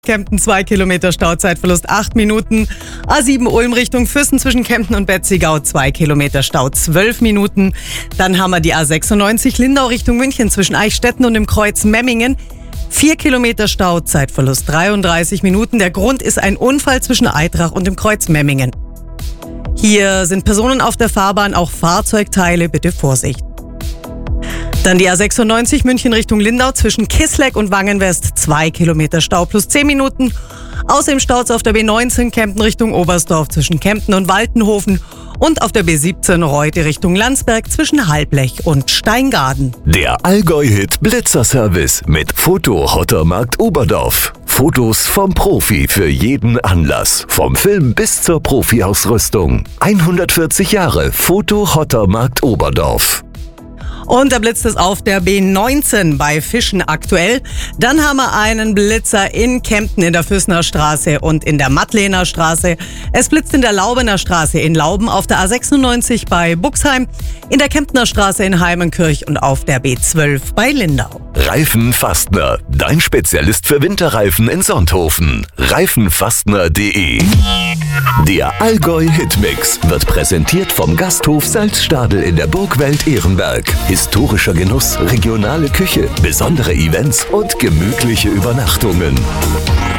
Kempten 2 Kilometer Stau, Zeitverlust 8 Minuten. A7 Ulm Richtung Füssen zwischen Kempten und Betzigau 2 Kilometer Stau, 12 Minuten. Dann haben wir die A96 Lindau Richtung München zwischen Eichstätten und dem Kreuz Memmingen. 4 Kilometer Stau, Zeitverlust 33 Minuten. Der Grund ist ein Unfall zwischen Eitrach und dem Kreuz Memmingen. Hier sind Personen auf der Fahrbahn, auch Fahrzeugteile, bitte Vorsicht. Dann die A96 München Richtung Lindau zwischen Kissleck und Wangenwest 2 Kilometer Stau plus 10 Minuten. Außerdem Staus auf der B19 Kempten Richtung Oberstdorf zwischen Kempten und Waltenhofen und auf der B17 Reute Richtung Landsberg zwischen Halblech und Steingaden. Der Allgäu-Hit Blitzerservice mit Foto Hottermarkt Oberdorf. Fotos vom Profi für jeden Anlass. Vom Film bis zur Profi-Ausrüstung. 140 Jahre Foto Hottermarkt Oberdorf. Und da blitzt es auf der B19 bei Fischen aktuell. Dann haben wir einen Blitzer in Kempten in der Füßner Straße und in der Mattlener Straße. Es blitzt in der Laubener Straße in Lauben, auf der A96 bei Buxheim, in der Kemptner Straße in Heimenkirch und auf der B12 bei Lindau. Reifenfastner, dein Spezialist für Winterreifen in Sonthofen. Reifenfastner.de. Der Allgäu-Hitmix wird präsentiert vom Gasthof Salzstadel in der Burgwelt Ehrenberg. Historischer Genuss, regionale Küche, besondere Events und gemütliche Übernachtungen.